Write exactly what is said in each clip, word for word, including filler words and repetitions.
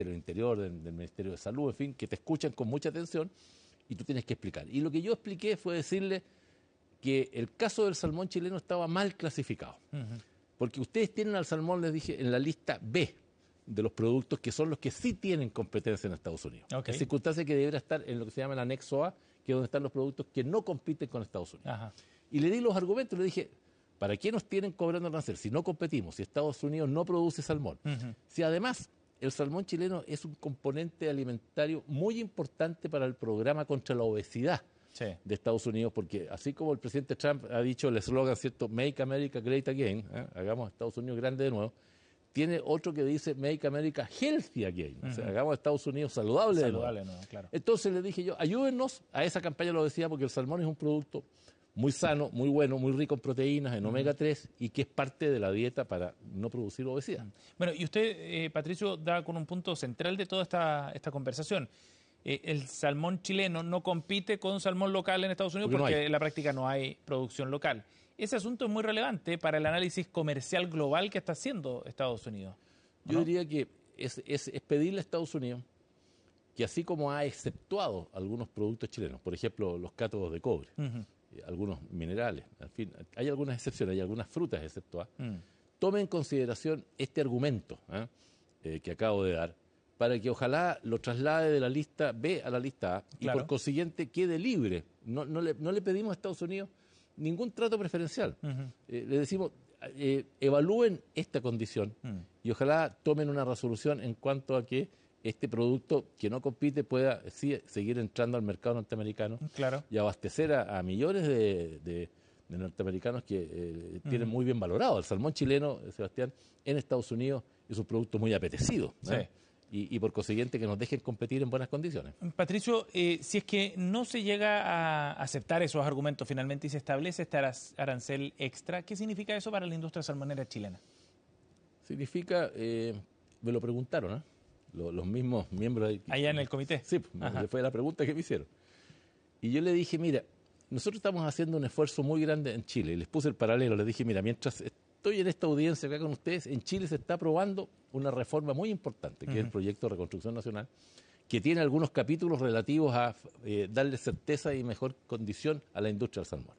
del Interior, del, del Ministerio de Salud, en fin, que te escuchan con mucha atención y tú tienes que explicar. Y lo que yo expliqué fue decirle que el caso del salmón chileno estaba mal clasificado. Uh-huh. Porque ustedes tienen al salmón, les dije, en la lista B de los productos que son los que sí tienen competencia en Estados Unidos. Okay. En circunstancia que debería estar en lo que se llama el anexo A, que es donde están los productos que no compiten con Estados Unidos. Ajá. Y le di los argumentos, le dije, ¿para qué nos tienen cobrando arancel si no competimos, si Estados Unidos no produce salmón? Uh-huh. Si además el salmón chileno es un componente alimentario muy importante para el programa contra la obesidad sí. de Estados Unidos, porque así como el presidente Trump ha dicho el eslogan, ¿cierto? Make America Great Again, ¿eh? Hagamos a Estados Unidos grande de nuevo, tiene otro que dice Make America Healthy Again, uh-huh. o sea, hagamos a Estados Unidos saludable, saludable de nuevo. No, claro. Entonces le dije yo, ayúdennos a esa campaña de la obesidad, porque el salmón es un producto muy sano, muy bueno, muy rico en proteínas, en omega tres, y que es parte de la dieta para no producir obesidad. Bueno, y usted, eh, Patricio, da con un punto central de toda esta, esta conversación. Eh, el salmón chileno no compite con salmón local en Estados Unidos porque, porque no en la práctica no hay producción local. Ese asunto es muy relevante para el análisis comercial global que está haciendo Estados Unidos, ¿no? Yo diría que es, es, es pedirle a Estados Unidos que, así como ha exceptuado algunos productos chilenos, por ejemplo, los cátodos de cobre, uh-huh. algunos minerales, en fin, hay algunas excepciones, hay algunas frutas exceptuadas, mm. tome en consideración este argumento ¿eh? Eh, que acabo de dar, para que ojalá lo traslade de la lista B a la lista A, claro. y por consiguiente quede libre. No, no, le, no le pedimos a Estados Unidos ningún trato preferencial. Uh-huh. Eh, le decimos, eh, evalúen esta condición uh-huh. y ojalá tomen una resolución en cuanto a que este producto que no compite pueda sí, seguir entrando al mercado norteamericano claro. y abastecer a, a millones de, de, de norteamericanos que eh, tienen uh-huh. muy bien valorado. El salmón chileno, Sebastián, en Estados Unidos es un producto muy apetecido. ¿no? Sí. Y, y por consiguiente que nos dejen competir en buenas condiciones. Patricio, eh, si es que no se llega a aceptar esos argumentos finalmente y se establece este arancel extra, ¿qué significa eso para la industria salmonera chilena? Significa, eh, me lo preguntaron, ¿eh? Los, los mismos miembros... De, Allá en el comité. Sí, Ajá. fue la pregunta que me hicieron. Y yo le dije, mira, nosotros estamos haciendo un esfuerzo muy grande en Chile. Y les puse el paralelo, les dije, mira, mientras estoy en esta audiencia acá con ustedes, en Chile se está aprobando una reforma muy importante, que uh-huh. es el proyecto de reconstrucción nacional, que tiene algunos capítulos relativos a eh, darle certeza y mejor condición a la industria del salmón.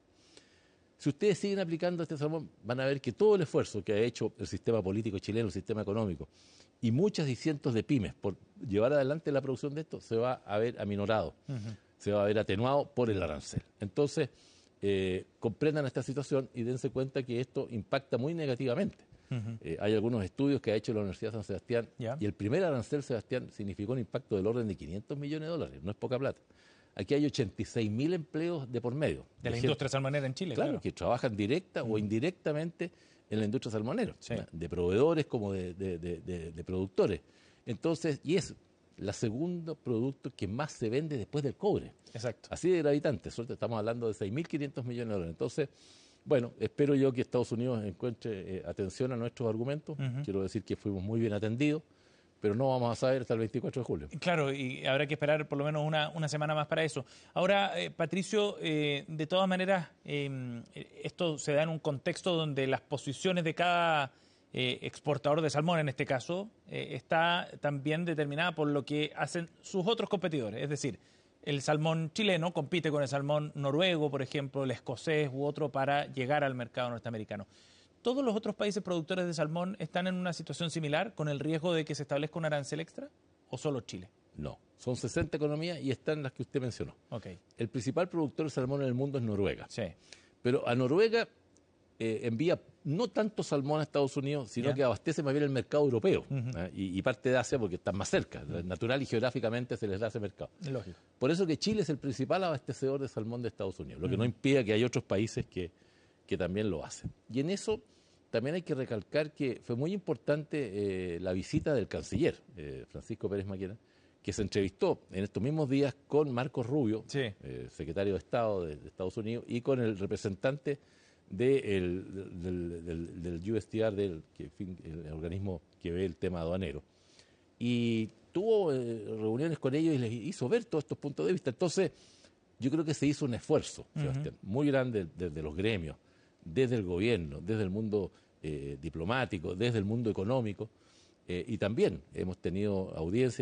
Si ustedes siguen aplicando este salmón, van a ver que todo el esfuerzo que ha hecho el sistema político chileno, el sistema económico, y muchas y cientos de pymes por llevar adelante la producción de esto, se va a ver aminorado, uh-huh. se va a ver atenuado por el arancel. Entonces, eh, comprendan esta situación y dense cuenta que esto impacta muy negativamente. Uh-huh. Eh, hay algunos estudios que ha hecho la Universidad de San Sebastián yeah. y el primer arancel, Sebastián, significó un impacto del orden de quinientos millones de dólares, no es poca plata. Aquí hay ochenta y seis mil empleos de por medio. De, de la gente, industria salmonera en Chile, claro. claro. que trabajan directa uh-huh. o indirectamente en la industria salmonera, sí. de proveedores como de, de, de, de, de productores. Entonces, y es la segundo producto que más se vende después del cobre. Exacto. Así de gravitante, estamos hablando de seis mil quinientos millones de dólares. Entonces, bueno, espero yo que Estados Unidos encuentre eh, atención a nuestros argumentos. Uh-huh. Quiero decir que fuimos muy bien atendidos, pero no vamos a saber hasta el veinticuatro de julio. Claro, y habrá que esperar por lo menos una, una semana más para eso. Ahora, eh, Patricio, eh, de todas maneras, eh, esto se da en un contexto donde las posiciones de cada eh, exportador de salmón, en este caso, eh, está también determinada por lo que hacen sus otros competidores. Es decir, el salmón chileno compite con el salmón noruego, por ejemplo, el escocés u otro para llegar al mercado norteamericano. ¿Todos los otros países productores de salmón están en una situación similar, con el riesgo de que se establezca un arancel extra, o solo Chile? No, son sesenta economías y están las que usted mencionó. Okay. El principal productor de salmón en el mundo es Noruega. Sí. Pero a Noruega eh, envía no tanto salmón a Estados Unidos, sino yeah. que abastece más bien el mercado europeo uh-huh. ¿eh? y, y parte de Asia porque están más cerca. Uh-huh. Natural y geográficamente se les da ese mercado. Lógico. Por eso que Chile es el principal abastecedor de salmón de Estados Unidos, lo que uh-huh. no impide que hay otros países que, que también lo hacen. Y en eso también hay que recalcar que fue muy importante eh, la visita del canciller, eh, Francisco Pérez Maquena, que se entrevistó en estos mismos días con Marcos Rubio, sí. eh, secretario de Estado de, de Estados Unidos, y con el representante de el, del, del, del U S T R, del que, fin, el organismo que ve el tema aduanero. Y tuvo eh, reuniones con ellos y les hizo ver todos estos puntos de vista. Entonces, yo creo que se hizo un esfuerzo, uh-huh. Sebastián, muy grande desde los gremios, desde el gobierno, desde el mundo eh, diplomático, desde el mundo económico, Eh, y también hemos tenido audiencias